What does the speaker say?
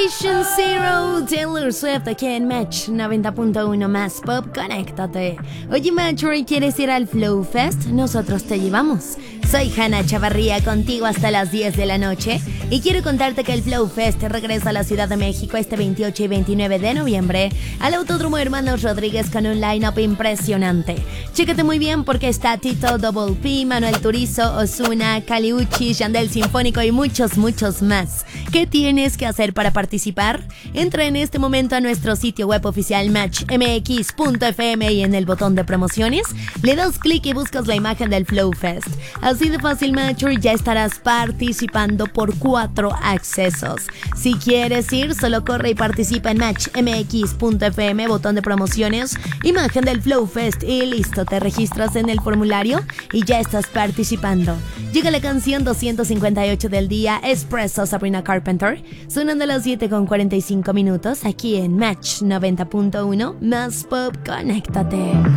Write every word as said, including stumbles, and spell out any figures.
Patient Zero, Taylor Swift aquí en Match noventa punto uno más Pop, conéctate. Oye, Match, ¿quieres ir al Flow Fest? Nosotros te llevamos. Soy Hanna Chavarría, contigo hasta las diez de la noche, y quiero contarte que el Flow Fest regresa a la Ciudad de México este veintiocho y veintinueve de noviembre al Autódromo Hermanos Rodríguez con un line-up impresionante. Chécate muy bien porque está Tito, Double P, Manuel Turizo, Ozuna, Kali Uchis, Yandel Sinfónico y muchos, muchos más. ¿Qué tienes que hacer para participar? Entra en este momento a nuestro sitio web oficial match m x punto f m y en el botón de promociones le das clic y buscas la imagen del Flow Fest. Así de fácil, Matcher, ya estarás participando por cuatro accesos. Si quieres ir, solo corre y participa en match m x punto f m, botón de promociones, imagen del Flow Fest y listo, te registras en el formulario y ya estás participando. Llega la canción doscientos cincuenta y ocho del día, Espresso, Sabrina Carpenter, sonando a las siete con cuarenta y cinco minutos aquí en Match noventa punto uno más Pop, conéctate.